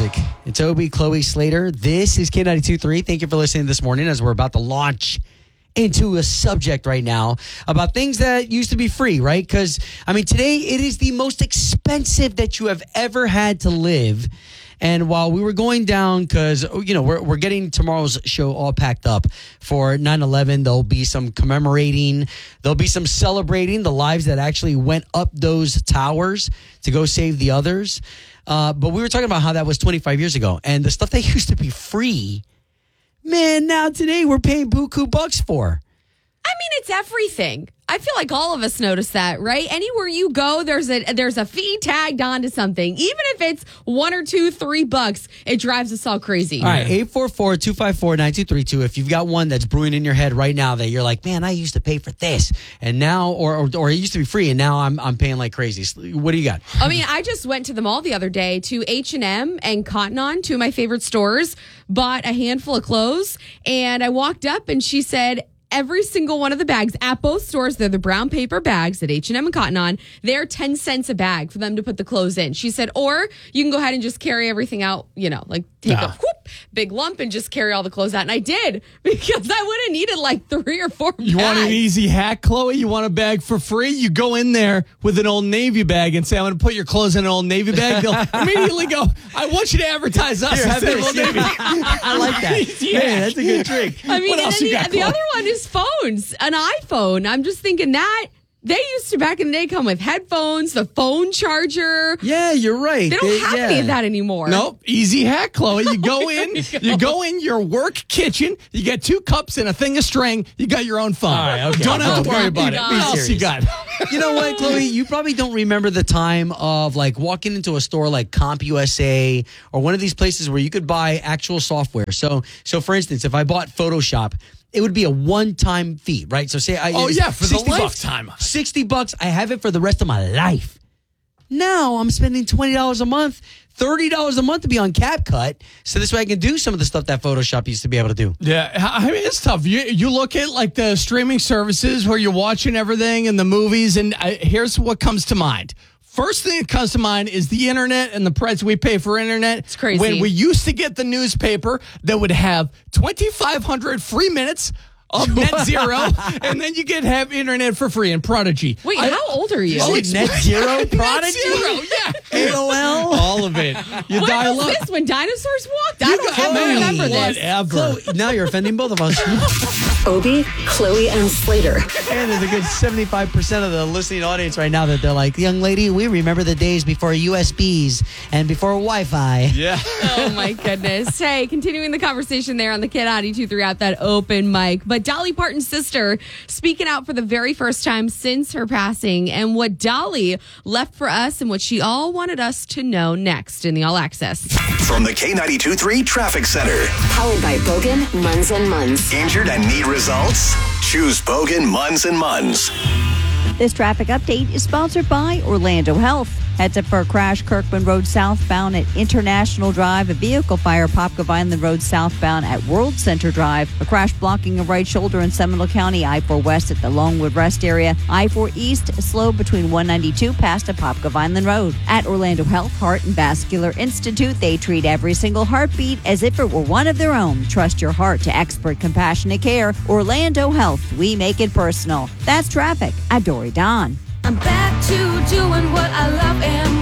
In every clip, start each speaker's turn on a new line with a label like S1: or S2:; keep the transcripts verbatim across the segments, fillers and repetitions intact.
S1: music. It's Obie, Chloe, Slater. This is K ninety-two point three. Thank you for listening this morning as we're about to launch into a subject right now about things that used to be free, right? Because, I mean, today it is the most expensive that you have ever had to live. And while we were going down, because, you know, we're, we're getting tomorrow's show all packed up for nine eleven, there'll be some commemorating, there'll be some celebrating the lives that actually went up those towers to go save the others. Uh, but we were talking about how that was twenty-five years ago. And the stuff that used to be free, man, now today we're paying buku bucks for.
S2: I mean, it's everything. I feel like all of us notice that, right? Anywhere you go, there's a there's a fee tagged onto something. Even if it's one or two, three bucks, it drives us all crazy.
S1: All right, eight four four, two five four, nine two three two. If you've got one that's brewing in your head right now that you're like, man, I used to pay for this, and now, or or, or it used to be free, and now I'm I'm paying like crazy. What do you got?
S2: I mean, I just went to the mall the other day to H and M and Cotton On, two of my favorite stores, bought a handful of clothes, and I walked up and she said, every single one of the bags at both stores, they're the brown paper bags at H and M and Cotton On. They're ten cents a bag for them to put the clothes in. She said, or you can go ahead and just carry everything out, you know, like take nah. a whoop, big lump and just carry all the clothes out. And I did, because I would have needed like three or four bags.
S3: You want an easy hack, Chloe? You want a bag for free? You go in there with an Old Navy bag and say, I'm going to put your clothes in an Old Navy bag. They'll immediately go, I want you to advertise us
S1: Here,
S3: instead of Old Navy.
S1: I like that. Yeah, man, that's a good trick.
S2: I mean,
S3: What
S2: and
S3: else
S2: then
S3: you
S2: the,
S3: got,
S2: the
S3: Chloe?
S2: other one is phones, an iPhone. I'm just thinking that they used to back in the day come with headphones, the phone charger.
S1: Yeah, you're right.
S2: They don't
S1: They-
S2: have
S1: yeah.
S2: any of that anymore.
S3: Nope, easy hack, Chloe. You go in,
S2: you go.
S3: you go in your work kitchen, you get two cups and a thing of string, you got your own phone.
S1: All right, okay.
S3: Don't have to
S1: Oh,
S3: worry
S1: be-
S3: about
S1: be
S3: it. What else you
S1: serious.
S3: got?
S1: You know what, Chloe? You probably don't remember the time of like walking into a store like CompUSA or one of these places where you could buy actual software. So, so for instance, if I bought Photoshop, it would be a one-time fee, right? So say I
S3: Oh, yeah, for the
S1: sixty bucks,
S3: lifetime.
S1: sixty bucks, I have it for the rest of my life. Now I'm spending twenty dollars a month, thirty dollars a month to be on CapCut, so this way I can do some of the stuff that Photoshop used to be able to do.
S3: Yeah, I mean, it's tough. You you look at like the streaming services where you're watching everything and the movies, and I, here's what comes to mind. First thing that comes to mind is the internet and the price we pay for internet.
S2: It's crazy.
S3: When we used to get the newspaper that would have twenty-five hundred free minutes of net zero, and then you get have internet for free and Prodigy.
S2: Wait,
S3: I-
S2: how old are you?
S1: Oh,
S3: it's-
S1: net zero, Prodigy?
S3: Net zero, yeah.
S1: A O L?
S3: All of it. You
S2: when
S3: dial
S2: was
S3: up.
S2: this? When dinosaurs walked? I
S3: You
S2: don't
S3: got-
S2: ever
S3: man,
S2: remember this.
S3: Whatever.
S1: Chloe, now you're offending both of us.
S4: Obie, Chloe, and Slater.
S1: And there's a good seventy-five percent of the listening audience right now that they're like, young lady, we remember the days before U S Bs and before Wi-Fi.
S3: Yeah.
S2: Oh, my goodness. Hey, continuing the conversation there on the K ninety-two point three out that open mic. But Dolly Parton's sister speaking out for the very first time since her passing, and what Dolly left for us and what she all wanted us to know next in the All Access.
S5: From the K ninety-two point three Traffic Center.
S4: Powered by Bogan, Munz and Munz.
S5: Injured and need results? Choose Bogan, Munz and Munz.
S6: This traffic update is sponsored by Orlando Health. Heads up for a crash Kirkman Road southbound at International Drive. A vehicle fire Popka Vineland Road southbound at World Center Drive. A crash blocking a right shoulder in Seminole County. I four West at the Longwood Rest area. I four East slow between one ninety-two past a Popka Vineland Road. At Orlando Health Heart and Vascular Institute, they treat every single heartbeat as if it were one of their own. Trust your heart to expert compassionate care. Orlando Health, we make it personal. That's traffic. I'm Dory Don.
S7: I'm back to doing what I love and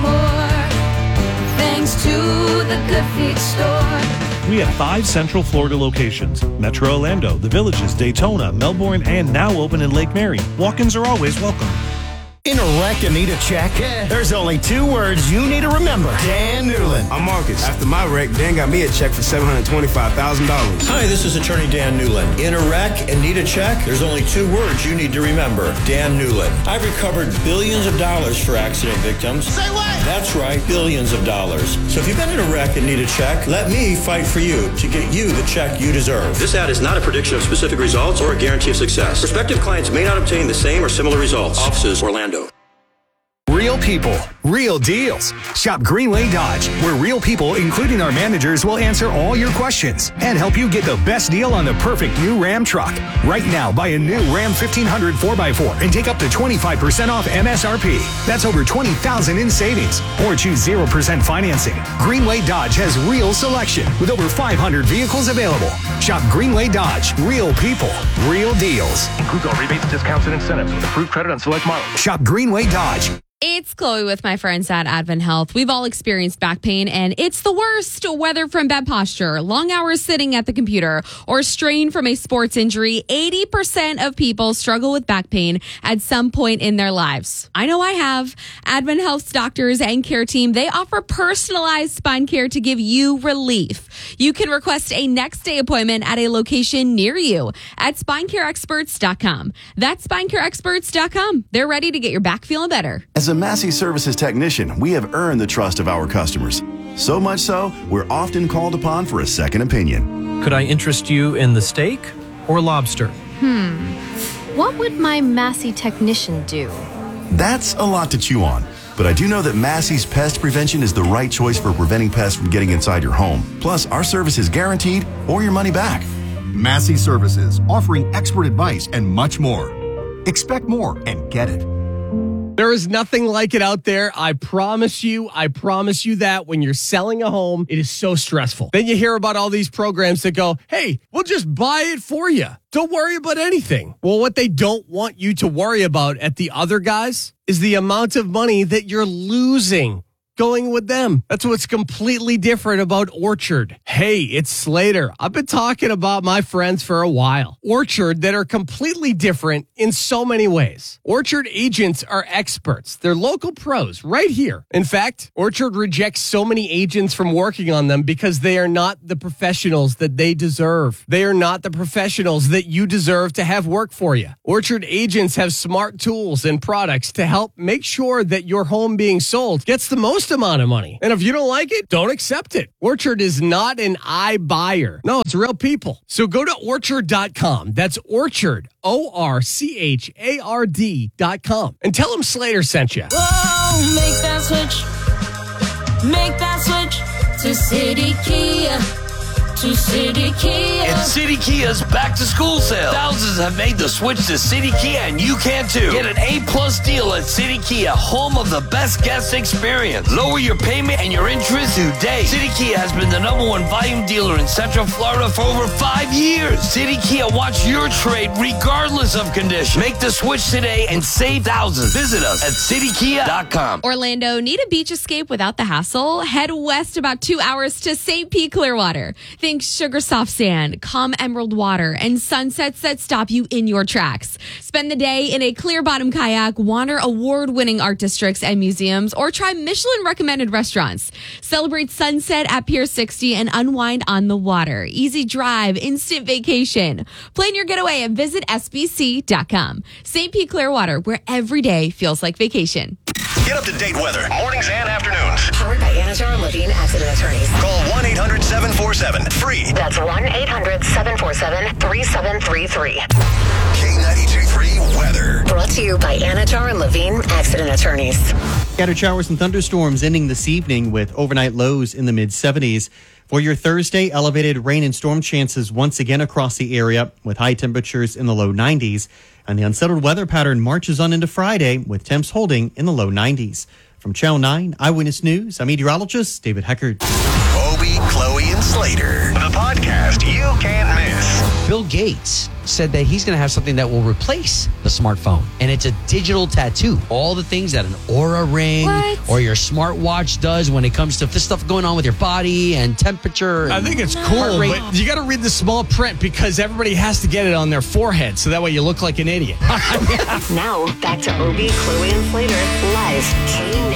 S7: more, thanks to the Good Feet store.
S8: We have five Central Florida locations: Metro Orlando, The Villages, Daytona, Melbourne, and now open in Lake Mary. Walk-ins are always welcome.
S9: In a wreck and need a check? Yeah. There's only two words you need to remember. Dan Newland.
S10: I'm Marcus. After my wreck, Dan got me a check for seven hundred twenty-five thousand dollars.
S11: Hi, this is attorney Dan Newland. In a wreck and need a check? There's only two words you need to remember. Dan Newland. I've recovered billions of dollars for accident victims.
S9: Say what?
S11: That's right, billions of dollars. So if you've been in a wreck and need a check, let me fight for you to get you the check you deserve.
S12: This ad is not a prediction of specific results or a guarantee of success. Prospective clients may not obtain the same or similar results. Offices, Orlando.
S9: real people, real deals. Shop Greenway Dodge, where real people, including our managers, will answer all your questions and help you get the best deal on the perfect new Ram truck. Right now, buy a new Ram fifteen hundred four by four and take up to twenty-five percent off M S R P. That's over twenty thousand dollars in savings. Or choose zero percent financing. Greenway Dodge has real selection with over five hundred vehicles available. Shop Greenway Dodge, real people, real deals.
S13: Includes all rebates, discounts, and incentives with approved credit on select models.
S9: Shop Greenway Dodge.
S2: It's Chloe with my friends at Advent Health. We've all experienced back pain, and it's the worst, whether from bad posture, long hours sitting at the computer, or strain from a sports injury. eighty percent of people struggle with back pain at some point in their lives. I know I have. Advent Health's doctors and care team, they offer personalized spine care to give you relief. You can request a next day appointment at a location near you at spine care experts dot com. That's spine care experts dot com. They're ready to get your back feeling better.
S14: As a Massey Services technician, we have earned the trust of our customers. So much so, we're often called upon for a second opinion.
S15: Could I interest you in the steak or lobster?
S16: Hmm. What would my Massey technician do?
S14: That's a lot to chew on. But I do know that Massey's Pest Prevention is the right choice for preventing pests from getting inside your home. Plus, our service is guaranteed or your money back.
S17: Massey Services, offering expert advice and much more. Expect more and get it.
S3: There is nothing like it out there. I promise you. I promise you that when you're selling a home, it is so stressful. Then you hear about all these programs that go, hey, we'll just buy it for you. Don't worry about anything. Well, what they don't want you to worry about at the other guys is the amount of money that you're losing going with them. That's what's completely different about Orchard. Hey, it's Slater. I've been talking about my friends for a while. Orchard that are completely different in so many ways. Orchard agents are experts. They're local pros right here. In fact, Orchard rejects so many agents from working on them because they are not the professionals that they deserve. They are not the professionals that you deserve to have work for you. Orchard agents have smart tools and products to help make sure that your home being sold gets the most amount of money. And if you don't like it, don't accept it. Orchard is not an iBuyer. No, it's real people. So go to orchard dot com. That's Orchard, O R C H A R D dot com. And tell them Slater sent you.
S7: Whoa, make that switch. Make that switch to City Kia. To City Kia.
S18: It's City Kia's back to school sale. Thousands have made the switch to City Kia, and you can too. Get an A-plus deal at City Kia, home of the best guest experience. Lower your payment and your interest today. City Kia has been the number one volume dealer in Central Florida for over five years. City Kia wants your trade regardless of condition. Make the switch today and save thousands. Visit us at city kia dot com.
S2: Orlando, need a beach escape without the hassle? Head west about two hours to Saint Pete Clearwater. Think sugar soft sand, calm emerald water, and sunsets that stop you in your tracks. Spend the day in a clear bottom kayak, wander award-winning art districts and museums, or try Michelin-recommended restaurants. Celebrate sunset at Pier sixty and unwind on the water. Easy drive, instant vacation. Plan your getaway and visit S B C dot com. Saint Pete Clearwater, where every day feels like vacation.
S5: Get up-to-date weather, mornings and afternoons.
S4: Powered by Anajar and Levine Accident Attorneys.
S5: Call one eight hundred seven four seven free.
S4: That's one eight hundred seven four seven three seven three three.
S5: K ninety-two three weather.
S4: Brought to you by Anajar and Levine Accident Attorneys.
S19: Scattered showers and thunderstorms ending this evening with overnight lows in the mid seventies. For your Thursday, elevated rain and storm chances once again across the area with high temperatures in the low nineties. And the unsettled weather pattern marches on into Friday with temps holding in the low nineties. From Channel nine Eyewitness News, I'm meteorologist David Heckard.
S5: Obie, Chloe, and Slater. The podcast you can't miss.
S1: Bill Gates said that he's going to have something that will replace the smartphone. And it's a digital tattoo. All the things that an Aura ring
S2: What?
S1: or your smartwatch does when it comes to this stuff going on with your body and temperature. And
S3: I think it's
S1: heart
S3: cool,
S1: rate.
S3: but you got to read the small print because everybody has to get it on their forehead, so that way you look like an idiot.
S4: Now, back to Obie, Chloe, and Slater, live K